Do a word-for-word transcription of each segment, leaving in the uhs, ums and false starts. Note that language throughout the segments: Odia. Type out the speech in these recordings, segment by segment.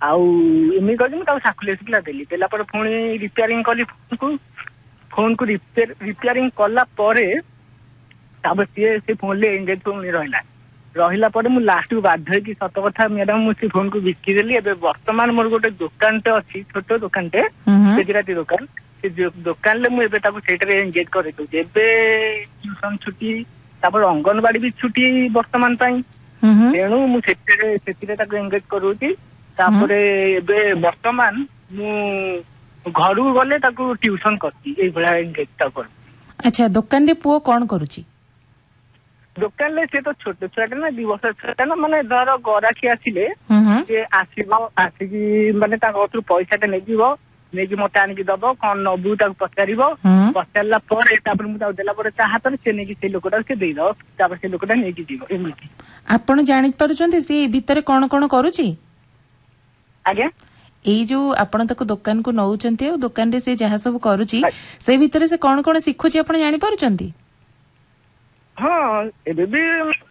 ଆଉ ଏମିତି କହିକି ମୁଁ ତାକୁ ସାକୁଲିଆ ଶୁଖିଲା ଦେଲି। ଦେଲା ପରେ ପୁଣି ରିପେୟାରିଂ କଲି ଫୋନକୁ ଫୋନକୁ ରିପେୟାରିଂ କଲା ପରେ ତାପରେ ସିଏ ସେ ଫୋନରେ ଏଙ୍ଗେଜ ପୁଣି ରହିଲା ରହିଲା ପରେ ମୁଁ ଲାଷ୍ଟକୁ ବାଧ୍ୟ ହେଇକି ସତ କଥା ମ୍ୟାଡାମ ମୁଁ ସେ ଫୋନକୁ ବିକିଦେଲି। ଏବେ ବର୍ତ୍ତମାନ ମୋର ଗୋଟେ ଦୋକାନଟେ ଅଛି, ଛୋଟ ଦୋକାନଟେ, ତେଜରାତି ଦୋକାନ। ସେ ଦୋକାନରେ ମୁଁ ଏବେ ତାକୁ ସେଇଟାରେ ଏଙ୍ଗେଜ କରିଦଉଛି। ଏବେ ଟ୍ୟୁସନ ଛୁଟି, ତାପରେ ଅଙ୍ଗନବାଡି ବି ଛୁଟି ବର୍ତ୍ତମାନ ପାଇଁ, ତେଣୁ ମୁଁ ସେଥିରେ ସେଥିରେ ତାକୁ ଏଙ୍ଗେଜ କରୁଛି। ତାପରେ ଏବେ ବର୍ତ୍ତମାନ ମୁଁ ଘରକୁ ଗଲେ ତାକୁ ଟ୍ୟୁସନ କରୁଛି, ଏଇଭଳିଆ ଏଙ୍ଗେଜ ତାକୁ କରୁଛି। ଆଚ୍ଛା, ଦୋକାନରେ ପୁଅ କଣ କରୁଛି? ଦୋକାନରେ ସେ ତ ଛୋଟ ଛୁଆଟା ନା, ଦି ବର୍ଷ ଛୁଆଟା ନା, ମାନେ ଧର ଗରାଖୀ ଆସିଲେ ସେ ଆସିବ, ଆସିକି ମାନେ ତାଙ୍କ କତରୁ ପଇସାଟା ନେଇଯିବ, ନେଇକି ମତେ ଆଣିକି ଦବ, କଣ ନବୁ ତାକୁ ପଚାରିବ, ପଚାରିଲା ପରେ ତାପରେ ମୁଁ ତାକୁ ଦେଲା ପରେ ତା ହାତରେ ସେ ନେଇକି ସେଇ ଲୋକଟାକୁ ସେ ଦେଇଦବ, ତାପରେ ସେ ଲୋକଟା ନେଇକି ଯିବ। ଏମିତି ଆପଣ ଜାଣିପାରୁଛନ୍ତି ସେ ଭିତରେ କଣ କଣ କରୁଛି? ଆଜ୍ଞା, ଏଇ ଯୋଉ ଆପଣ ତାକୁ ଦୋକାନକୁ ନଉଛନ୍ତି ଆଉ ଦୋକାନରେ ସେ ଯାହା ସବୁ କରୁଛି ସେ ଭିତରେ ସେ କଣ କଣ ଶିଖୁଛି ଆପଣ ଜାଣିପାରୁଛନ୍ତି? ହଁ, ଏବେ ବି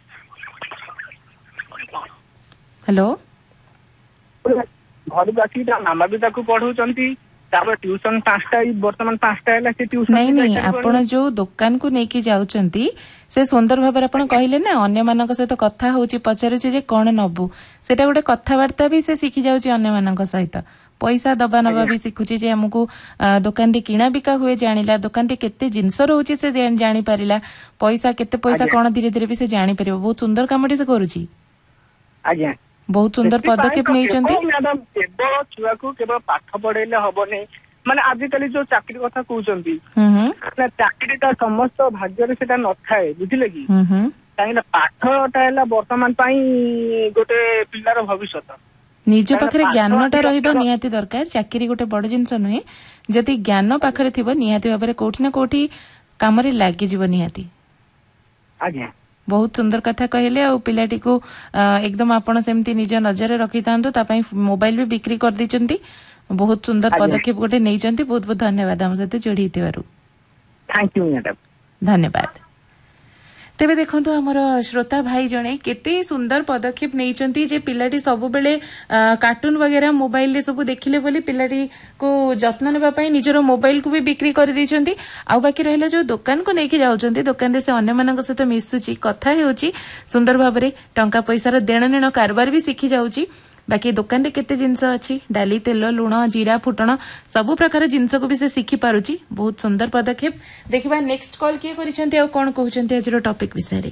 ହ୍ୟାଲୋ, ଘରକୁ ଆସିକି ତା ମାମା ବି ତାକୁ ପଢଉଛନ୍ତି। ତାପରେ ଟ୍ୟୁସନ ପାଞ୍ଚଟା ବର୍ତ୍ତମାନ ପାଞ୍ଚଟା ହେଲା ସେ ଟ୍ୟୁସନ। ନାଇଁ ନାଇଁ, ଆପଣ ଯୋଉ ଦୋକାନକୁ ନେଇକି ଯାଉଛନ୍ତି ସେ ସୁନ୍ଦର ଭାବରେ ଆପଣ କହିଲେ ନା ଅନ୍ୟମାନଙ୍କ ସହିତ କଥା ହଉଛି, ପଚାରୁଛି ଯେ କଣ ନବୁ, ସେଟା ଗୋଟେ କଥାବାର୍ତ୍ତା ବି ସେ ଶିଖି ଯାଉଛି ଅନ୍ୟମାନଙ୍କ ସହିତ। ପଇସା ଦବା ନବା ବି ଶିଖୁଛି, ଯେ ଆମକୁ ଦୋକାନରେ କିଣା ବିକା ହୁଏ ଜାଣିଲା, ଦୋକାନରେ କେତେ ଜିନିଷ ରହୁଛି ସେ ଜାଣିପାରିଲା, ପଇସା କେତେ ପଇସା କଣ ଧୀରେ ଧୀରେ ବି ସେ ଜାଣିପାରିବ। ବହୁତ ସୁନ୍ଦର କାମଟି ସେ କରୁଛି। ଆଜ୍ଞା, ବହୁତ ସୁନ୍ଦର ପଦକ୍ଷେପ ନେଇଛନ୍ତି। ମ୍ୟାଡାମ କେବଳ ଛୁଆକୁ କେବଳ ପାଠ ପଢେଇଲେ ହବନି, ମାନେ ଆଜିକାଲି ଯୋଉ ଚାକିରି କଥା କହୁଛନ୍ତି, ଚାକିରିଟା ସମସ୍ତ ଭାଗ୍ୟରେ ସେଟା ନଥାଏ, ବୁଝିଲେ କି? କାହିଁକି ନା ପାଠଟା ହେଲା ବର୍ତ୍ତମାନ ପାଇଁ ଗୋଟେ ପିଲାର ଭବିଷ୍ୟତ। ନିଜ ପାଖରେ ଜ୍ଞାନଟା ରହିବା ନିହାତି ଦରକାର। ଚାକିରି ଗୋଟେ ବଡ ଜିନିଷ ନୁହେଁ, ଯଦି ଜ୍ଞାନ ପାଖରେ ଥିବ ନିହାତି ଭାବରେ କୋଉଠି ନା କୋଉଠି କାମରେ ଲାଗିଯିବ ନିହାତି। ଆଜ୍ଞା, ବହୁତ ସୁନ୍ଦର କଥା କହିଲେ। ଆଉ ପିଲାଟିକୁ ଏକଦମ ଆପଣ ସେମିତି ନିଜ ନଜରରେ ରଖିଥାନ୍ତୁ, ତା ପାଇଁ ମୋବାଇଲ ବି ବିକ୍ରି କରିଦେଇଛନ୍ତି। ବହୁତ ସୁନ୍ଦର ପଦକ୍ଷେପ ଗୋଟେ ନେଇଛନ୍ତି। ବହୁତ ବହୁତ ଧନ୍ୟବାଦ ଆମ ସହିତ ଯୋଡି ହେଇଥିବାରୁ। ଥ୍ୟାଙ୍କ ୟୁ ମ୍ୟାଡାମ, ଧନ୍ୟବାଦ। ତେବେ ଦେଖନ୍ତୁ ଆମର ଶ୍ରୋତା ଭାଇ ଜଣେ କେତେ ସୁନ୍ଦର ପଦକ୍ଷେପ ନେଇଛନ୍ତି, ଯେ ପିଲାଟି ସବୁବେଳେ କାର୍ଟୁନ ବଗେରା ମୋବାଇଲରେ ସବୁ ଦେଖିଲେ ବୋଲି ପିଲାଟିକୁ ଯତ୍ନ ନେବା ପାଇଁ ନିଜର ମୋବାଇଲକୁ ବି ବିକ୍ରି କରିଦେଇଛନ୍ତି। ଆଉ ବାକି ରହିଲା ଯୋଉ ଦୋକାନକୁ ନେଇକି ଯାଉଛନ୍ତି, ଦୋକାନରେ ସେ ଅନ୍ୟମାନଙ୍କ ସହିତ ମିଶୁଛି, କଥା ହେଉଛି, ସୁନ୍ଦର ଭାବରେ ଟଙ୍କା ପଇସାର ଦେଣ ନେଣ କାରବାର ବି ଶିଖି ଯାଉଛି। ବାକି ଦୋକାନରେ କେତେ ଜିନିଷ ଅଛି, ଡାଲି, ତେଲ, ଲୁଣ, ଜିରା, ଫୁଟଣ, ସବୁ ପ୍ରକାର ଜିନିଷକୁ ବି ସେ ଶିଖି ପାରୁଛି। ବହୁତ ସୁନ୍ଦର ପଦକ୍ଷେପ। ଦେଖିବା ନେକ୍ସଟ କଲ୍ କିଏ କରିଛନ୍ତି ଆଉ କଣ କହୁଛନ୍ତି ଆଜିର ଟପିକ ବିଷୟରେ।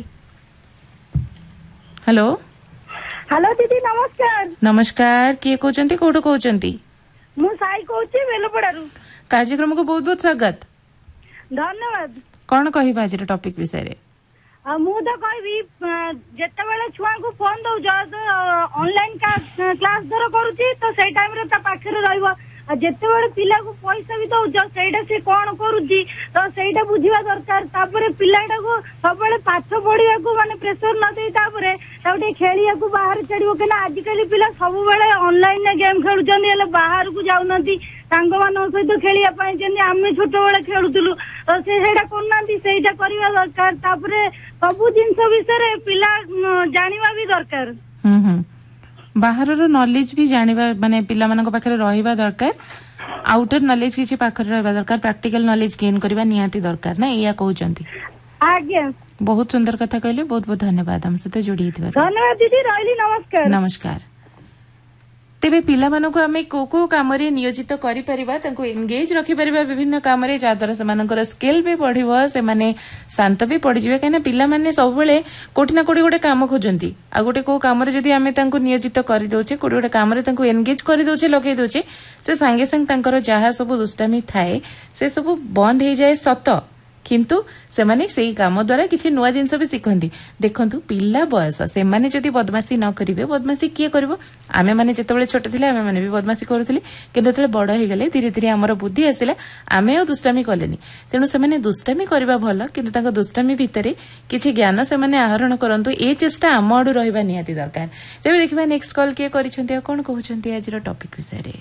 ହ୍ୟାଲୋ, ହ୍ୟାଲୋ ଦିଦି ନମସ୍କାର। ନମସ୍କାର, କିଏ କହୁଛନ୍ତି, କୋଉଠୁ କହୁଛନ୍ତି? ମୁଁ ସାଇ କହୁଛି ବେଲପଡାରୁ। କାର୍ଯ୍ୟକ୍ରମକୁ ବହୁତ ବହୁତ ସ୍ୱାଗତ। ଧନ୍ୟବାଦ। କଣ କହିବା ଆଜିର ଟପିକ ବିଷୟରେ? ଆଉ ମୁଁ ତ କହିବି, ଯେତେବେଳେ ଛୁଆଙ୍କୁ ଫୋନ ଦଉଛ, ଅନଲାଇନ କ୍ଲାସ ଧର କରୁଛି ତ ସେଇ ଟାଇମରେ ତା ପାଖରେ ରହିବ। ଆଉ ଯେତେବେଳେ ପିଲାକୁ ପଇସା ବି ଦଉଛ ସେଇଟା ସେ କଣ କରୁଛି ତ ସେଇଟା ବୁଝିବା ଦରକାର। ତାପରେ ପିଲାଟାକୁ ସବୁବେଳେ ପାଠ ପଢିବାକୁ ମାନେ ପ୍ରେସର ନ ଦେଇ ତାପରେ ତାକୁ ଟିକେ ଖେଳିବାକୁ ବାହାରେ ଛାଡିବ। କାହିଁକିନା ଆଜିକାଲି ପିଲା ସବୁବେଳେ ଅନଲାଇନରେ ଗେମ୍ ଖେଳୁଛନ୍ତି, ହେଲେ ବାହାରକୁ ଯାଉନାହାନ୍ତି ସାଙ୍ଗମାନଙ୍କ ସହିତ ଖେଳିବା ପାଇଁ, ଯେମିତି ଆମେ ଛୋଟବେଳେ ଖେଳୁଥିଲୁ। ତ ସେ ସେଇଟା କରୁନାହାନ୍ତି, ସେଇଟା କରିବା ଦରକାର। ତାପରେ ସବୁ ଜିନିଷ ବିଷୟରେ ପିଲା ଜାଣିବା ବି ଦରକାର। ହୁଁ ହୁଁ ବାହାରର ନଲେଜ ବି ଜାଣିବା, ମାନେ ପିଲାମାନଙ୍କ ପାଖରେ ରହିବା ଦରକାର। ଆଉଟର ନଲେଜ କିଛି ପାଖରେ ରହିବା ଦରକାର, ପ୍ରାକ୍ଟିକାଲ ନଲେଜ ଗେନ୍ କରିବା ନିହାତି ଦରକାର ନା, ଏଇଆ କହୁଛନ୍ତି? ଆଜ୍ଞା, ବହୁତ ସୁନ୍ଦର କଥା କହିଲେ। ବହୁତ ବହୁତ ଧନ୍ୟବାଦ ଆମ ସହିତ ଯୋଡି ହେଇଥିବାରୁ। ଧନ୍ୟବାଦ ଦିଦି, ରହିଲି, ନମସ୍କାର। ନମସ୍କାର। ତେବେ ପିଲାମାନଙ୍କୁ ଆମେ କୋଉ କୋଉ କାମରେ ନିୟୋଜିତ କରିପାରିବା, ତାଙ୍କୁ ଏନଗେଜ ରଖିପାରିବା ବିଭିନ୍ନ କାମରେ, ଯାହାଦ୍ୱାରା ସେମାନଙ୍କର ସ୍କିଲ୍ ବି ବଢିବ, ସେମାନେ ଶାନ୍ତ ବି ପଡିଯିବେ। କାହିଁକିନା ପିଲାମାନେ ସବୁବେଳେ କୋଉଠି ନା କୋଉଠି ଗୋଟେ କାମ ଖୋଜନ୍ତି, ଆଉ ଗୋଟେ କୋଉ କାମରେ ଯଦି ଆମେ ତାଙ୍କୁ ନିୟୋଜିତ କରିଦଉଛେ, କୋଉଠି ଗୋଟେ କାମରେ ତାଙ୍କୁ ଏନଗେଜ କରିଦଉଛେ, ଲଗେଇ ଦଉଛେ, ସେ ସାଙ୍ଗେ ସାଙ୍ଗେ ତାଙ୍କର ଯାହା ସବୁ ଦୁଷ୍ଟାମି ଥାଏ ସେ ସବୁ ବନ୍ଦ ହେଇଯାଏ ସତ, କିନ୍ତୁ ସେମାନେ ସେଇ କାମ ଦ୍ୱାରା କିଛି ନୂଆ ଜିନିଷ ବି ଶିଖନ୍ତି। ଦେଖନ୍ତୁ ପିଲା ବୟସ, ସେମାନେ ଯଦି ବଦମାସି ନ କରିବେ, ବଦମାସି କିଏ କରିବ? ଆମେ ମାନେ ଯେତେବେଳେ ଛୋଟ ଥିଲେ ଆମେ ମାନେ ବି ବଦମାସି କରୁଥିଲେ, କିନ୍ତୁ ଯେତେବେଳେ ବଡ ହେଇଗଲେ ଧୀରେ ଧୀରେ ଆମର ବୁଦ୍ଧି ଆସିଲା, ଆମେ ଆଉ ଦୁଷ୍ଟାମି କଲେନି। ତେଣୁ ସେମାନେ ଦୁଷ୍ଟାମି କରିବା ଭଲ, କିନ୍ତୁ ତାଙ୍କ ଦୁଷ୍ଟାମି ଭିତରେ କିଛି ଜ୍ଞାନ ସେମାନେ ଆହରଣ କରନ୍ତୁ, ଏ ଚେଷ୍ଟା ଆମ ଆଡୁ ରହିବା ନିହାତି ଦରକାର। ତେବେ ଦେଖିବା ନେକ୍ସଟ କଲ୍ କିଏ କରିଛନ୍ତି ଆଉ କଣ କହୁଛନ୍ତି ଆଜିର ଟପିକ ବିଷୟରେ।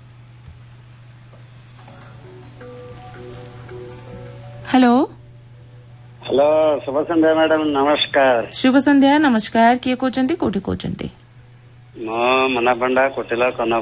ହ୍ୟାଲୋ, ହ୍ୟାଲୋ, ଶୁଭ ସନ୍ଧ୍ୟା ମ୍ୟାଡାମ, ନମସ୍କାର। ଶୁଭ ସନ୍ଧ୍ୟା, ନମସ୍କାର। କିଏ କହୁଛନ୍ତି, କୋଉଠି କହୁଛନ୍ତି? ମୁଁ ମନା ପଣ୍ଡା, କୋଟିଲା କନକ